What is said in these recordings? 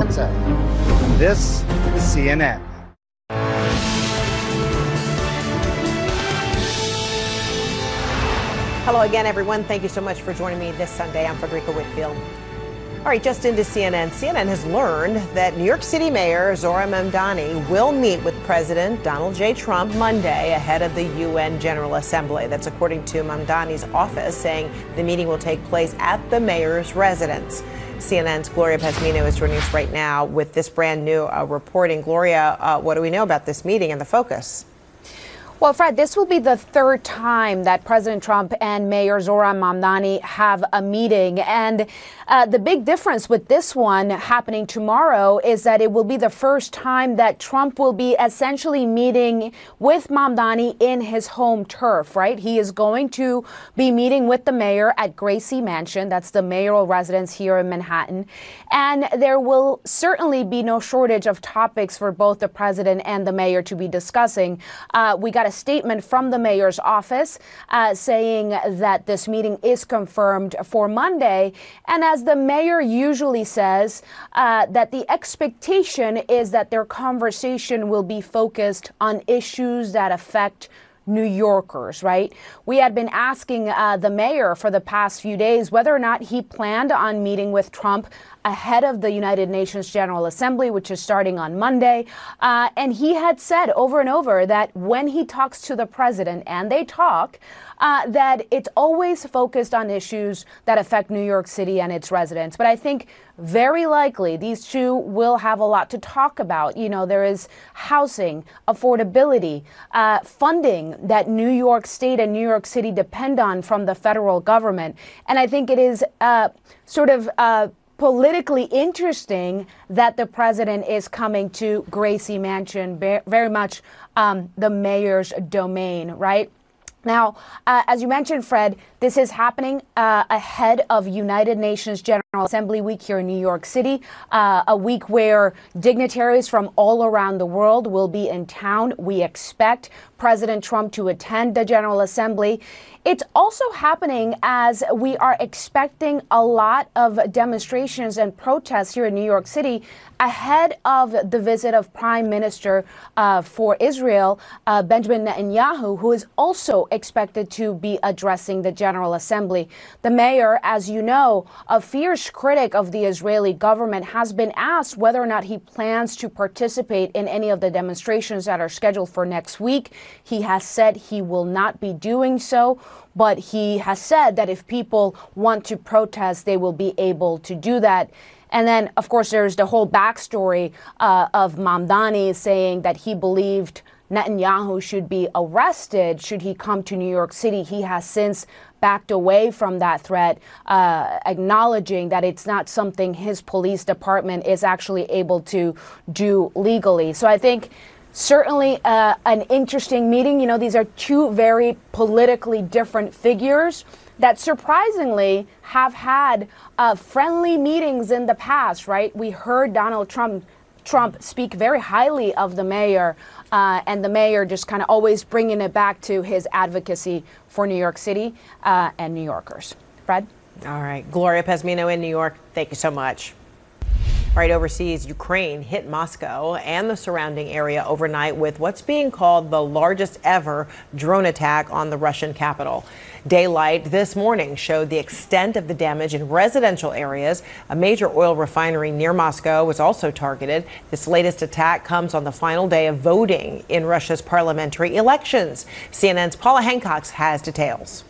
This is CNN. Hello again, everyone. Thank you so much for joining me this Sunday. I'm Frederica Whitfield. All right, just into CNN. CNN has learned that New York City Mayor Zohran Mamdani will meet with President Donald J. Trump Monday ahead of the UN General Assembly. That's according to Mamdani's office, saying the meeting will take place at the mayor's residence. CNN's Gloria Pazmino is joining us right now with this brand new reporting. Gloria, what do we know about this meeting and the focus? Well, Fred, this will be the third time that President Trump and Mayor Zohran Mamdani have a meeting. And the big difference with this one happening tomorrow is that it will be the first time that Trump will be essentially meeting with Mamdani in his home turf, right? He is going to be meeting with the mayor at Gracie Mansion. That's the mayoral residence here in Manhattan. And there will certainly be no shortage of topics for both the president and the mayor to be discussing. We got a statement from the mayor's office saying that this meeting is confirmed for Monday. And as the mayor usually says, that the expectation is that their conversation will be focused on issues that affect New Yorkers, right? We had been asking the mayor for the past few days whether or not he planned on meeting with Trump ahead of the United Nations General Assembly, which is starting on Monday. And he had said over and over that when he talks to the president, and they talk, that it's always focused on issues that affect New York City and its residents. But I think very likely these two will have a lot to talk about. You know, there is housing, affordability, funding that New York State and New York City depend on from the federal government. And I think it is politically interesting that the president is coming to Gracie Mansion, very much the mayor's domain, right? Now, as you mentioned, Fred, this is happening ahead of United Nations General Assembly Week here in New York City, a week where dignitaries from all around the world will be in town. We expect President Trump to attend the General Assembly. It's also happening as we are expecting a lot of demonstrations and protests here in New York City ahead of the visit of Prime Minister for Israel, Benjamin Netanyahu, who is also expected to be addressing the General Assembly. The mayor, as you know, a fierce critic of the Israeli government, has been asked whether or not he plans to participate in any of the demonstrations that are scheduled for next week. He has said he will not be doing so, but he has said that if people want to protest, they will be able to do that. And then, of course, there's the whole backstory of Mamdani saying that he believed Netanyahu should be arrested should he come to New York City. He has since backed away from that threat, acknowledging that it's not something his police department is actually able to do legally. So I think certainly an interesting meeting. You know, these are two very politically different figures that surprisingly have had friendly meetings in the past, right? We heard Donald Trump speak very highly of the mayor, and the mayor just kind of always bringing it back to his advocacy for New York City and New Yorkers. Fred? All right. Gloria Pazmino in New York, thank you so much. All right, overseas, Ukraine hit Moscow and the surrounding area overnight with what's being called the largest ever drone attack on the Russian capital. Daylight this morning showed the extent of the damage in residential areas. A major oil refinery near Moscow was also targeted. This latest attack comes on the final day of voting in Russia's parliamentary elections. CNN's Paula Hancock has details.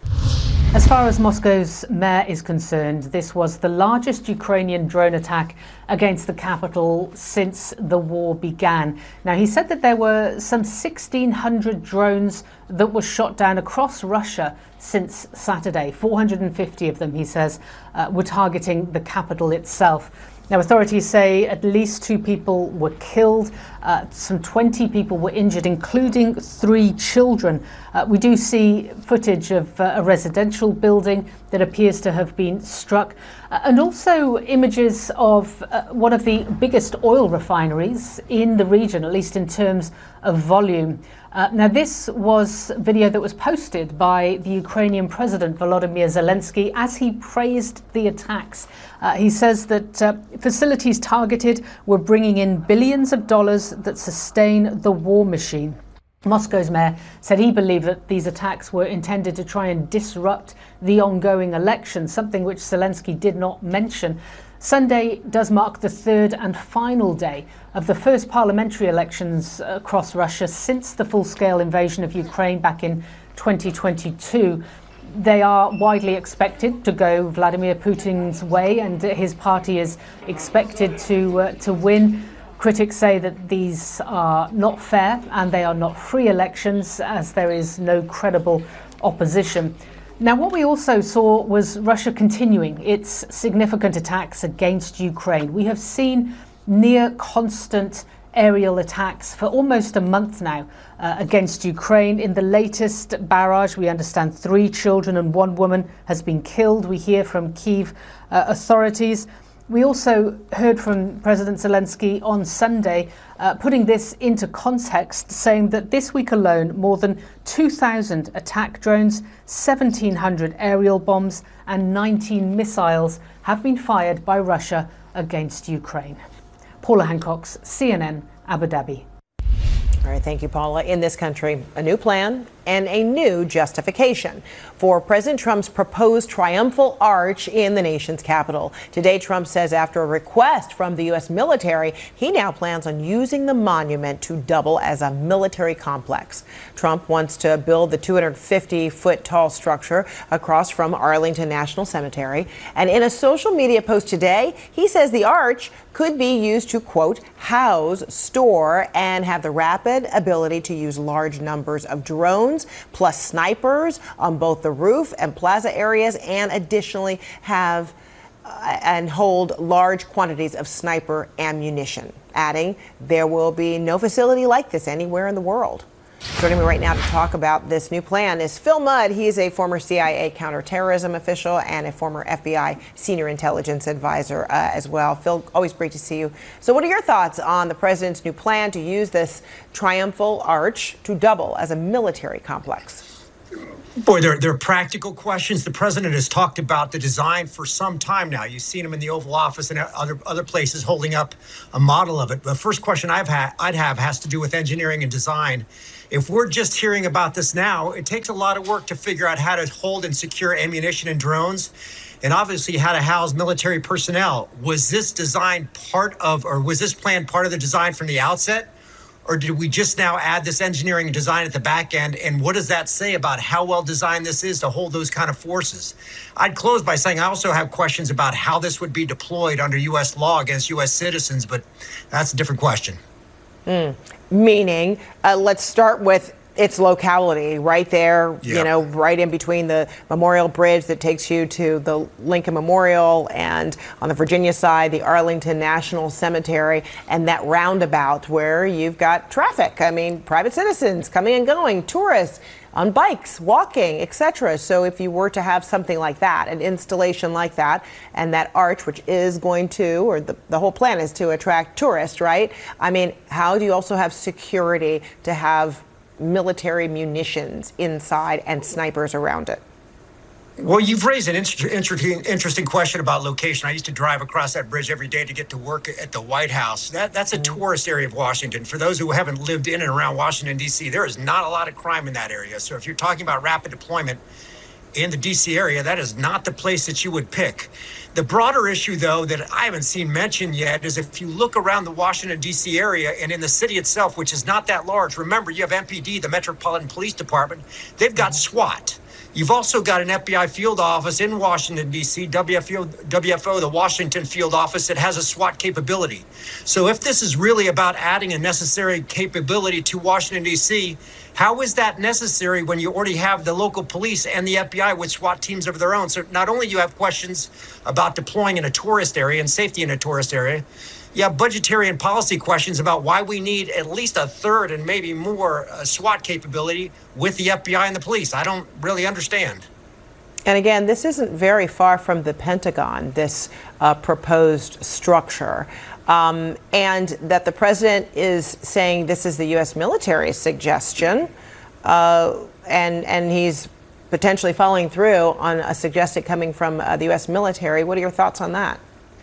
As far as Moscow's mayor is concerned, this was the largest Ukrainian drone attack against the capital since the war began. Now, he said that there were some 1,600 drones that were shot down across Russia since Saturday. 450 of them, he says, were targeting the capital itself. Now, authorities say at least 2 people were killed, some 20 people were injured, including 3 children. We do see footage of a residential building that appears to have been struck. and also images of one of the biggest oil refineries in the region, at least in terms of volume. Now, this was video that was posted by the Ukrainian President Volodymyr Zelensky as he praised the attacks. He says that facilities targeted were bringing in billions of dollars that sustain the war machine. Moscow's mayor said he believed that these attacks were intended to try and disrupt the ongoing election, something which Zelensky did not mention. Sunday does mark the third and final day of the first parliamentary elections across Russia since the full-scale invasion of Ukraine back in 2022. They are widely expected to go Vladimir Putin's way, and his party is expected to win. Critics say that these are not fair and they are not free elections, as there is no credible opposition. Now, what we also saw was Russia continuing its significant attacks against Ukraine. We have seen near constant aerial attacks for almost a month now against Ukraine. In the latest barrage, we understand 3 children and 1 woman has been killed. We hear from Kyiv authorities. We also heard from President Zelensky on Sunday, putting this into context, saying that this week alone, more than 2,000 attack drones, 1,700 aerial bombs and 19 missiles have been fired by Russia against Ukraine. Paula Hancock's CNN, Abu Dhabi. All right, thank you, Paula. In this country, a new plan and a new justification for President Trump's proposed triumphal arch in the nation's capital. Today, Trump says after a request from the U.S. military, he now plans on using the monument to double as a military complex. Trump wants to build the 250-foot tall structure across from Arlington National Cemetery. And in a social media post today, he says the arch could be used to, quote, house, store, and have the rapid ability to use large numbers of drones plus snipers on both the roof and plaza areas, and additionally have and hold large quantities of sniper ammunition, adding there will be no facility like this anywhere in the world. Joining me right now to talk about this new plan is Phil Mudd. He is a former CIA counterterrorism official and a former FBI senior intelligence advisor as well. Phil, always great to see you. So what are your thoughts on the president's new plan to use this triumphal arch to double as a military complex? Boy, they're practical questions. The president has talked about the design for some time now. You've seen him in the Oval Office and other places holding up a model of it. The first question I'd have has to do with engineering and design. If we're just hearing about this now, it takes a lot of work to figure out how to hold and secure ammunition and drones, and obviously how to house military personnel. Was this design part of, or was this plan part of the design from the outset? Or did we just now add this engineering and design at the back end? And what does that say about how well designed this is to hold those kind of forces? I'd close by saying I also have questions about how this would be deployed under U.S. law against U.S. citizens, but that's a different question. Meaning, let's start with its locality right there, Yeah. you know, right in between the Memorial Bridge that takes you to the Lincoln Memorial, and on the Virginia side, the Arlington National Cemetery, and that roundabout where you've got traffic. I mean, private citizens coming and going, tourists on bikes, walking, etc. So if you were to have something like that, an installation like that, and that arch, which is going to, or the whole plan is to attract tourists, right? I mean, how do you also have security to have military munitions inside and snipers around it? Well, you've raised an interesting question about location. I used to drive across that bridge every day to get to work at the White House. That's a tourist area of Washington. For those who haven't lived in and around Washington, D.C., there is not a lot of crime in that area. So if you're talking about rapid deployment in the D.C. area, that is not the place that you would pick. The broader issue, though, that I haven't seen mentioned yet is if you look around the Washington, D.C. area and in the city itself, which is not that large, remember, you have MPD, the Metropolitan Police Department. They've got SWAT. You've also got an FBI field office in Washington, D.C., WFO, the Washington field office, that has a SWAT capability. So if this is really about adding a necessary capability to Washington, D.C., how is that necessary when you already have the local police and the FBI with SWAT teams of their own? So not only do you have questions about deploying in a tourist area and safety in a tourist area, you have budgetary and policy questions about why we need at least a third and maybe more SWAT capability with the FBI and the police. I don't really understand. And again, this isn't very far from the Pentagon, this proposed structure. And that the president is saying this is the U.S. military's suggestion, and he's potentially following through on a suggestion coming from the U.S. military. What are your thoughts on that?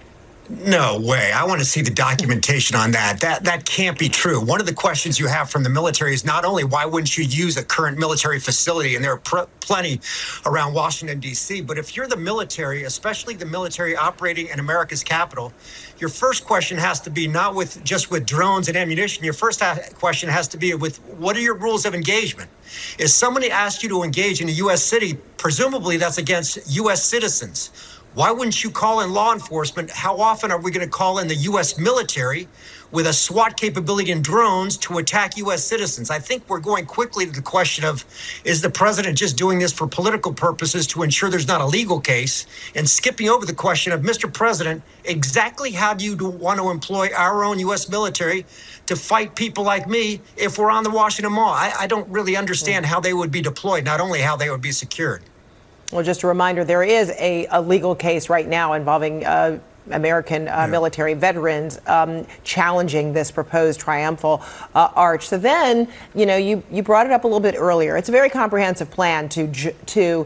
No way. I want to see the documentation on that. That can't be true. One of the questions you have from the military is not only why wouldn't you use a current military facility, and there are plenty around Washington, D.C., but if you're the military, especially the military operating in America's capital, your first question has to be not with just with drones and ammunition. Your first question has to be with what are your rules of engagement? If somebody asked you to engage in a U.S. city, presumably that's against U.S. citizens. Why wouldn't you call in law enforcement? How often are we going to call in the U.S. military with a SWAT capability and drones to attack U.S. citizens? I think we're going quickly to the question of, is the president just doing this for political purposes to ensure there's not a legal case, and skipping over the question of, Mr. President, exactly how do you want to employ our own U.S. military to fight people like me if we're on the Washington Mall? I don't really understand how they would be deployed, not only how they would be secured. Well, just a reminder, there is a legal case right now involving American military veterans challenging this proposed triumphal arch. So then, you brought it up a little bit earlier. It's a very comprehensive plan to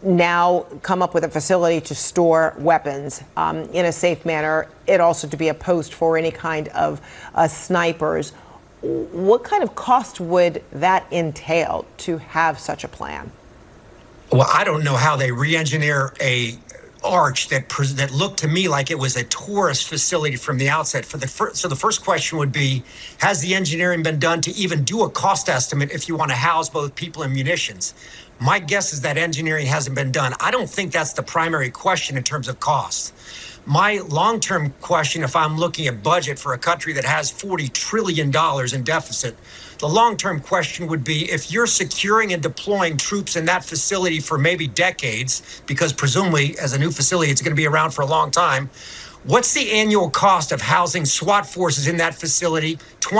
now come up with a facility to store weapons in a safe manner. It also to be a post for any kind of snipers. What kind of cost would that entail to have such a plan? Well, I don't know how they re-engineer a arch that looked to me like it was a tourist facility from the outset. So the first question would be, has the engineering been done to even do a cost estimate if you want to house both people and munitions? My guess is that engineering hasn't been done. I don't think that's the primary question in terms of cost. My long-term question, if I'm looking at budget for a country that has $40 trillion in deficit, the long-term question would be, if you're securing and deploying troops in that facility for maybe decades, because presumably as a new facility, it's going to be around for a long time, what's the annual cost of housing SWAT forces in that facility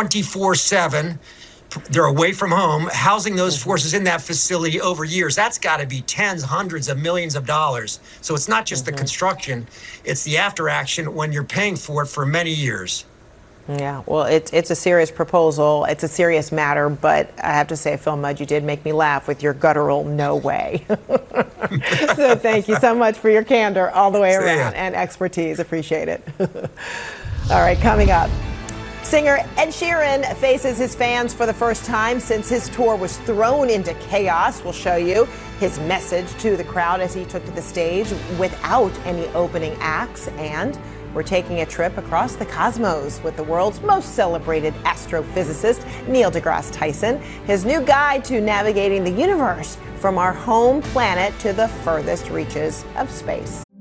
24/7? They're away from home, housing those forces in that facility over years. That's got to be tens, hundreds of millions of dollars. So it's not just the construction, it's the after action when you're paying for it for many years. Yeah, well, it's a serious proposal. It's a serious matter, but I have to say, Phil Mudd, you did make me laugh with your guttural "no way." So thank you so much for your candor all the way around and expertise. Appreciate it. All right, coming up. Singer Ed Sheeran faces his fans for the first time since his tour was thrown into chaos. We'll show you his message to the crowd as he took to the stage without any opening acts. And we're taking a trip across the cosmos with the world's most celebrated astrophysicist, Neil deGrasse Tyson. His new guide to navigating the universe from our home planet to the furthest reaches of space.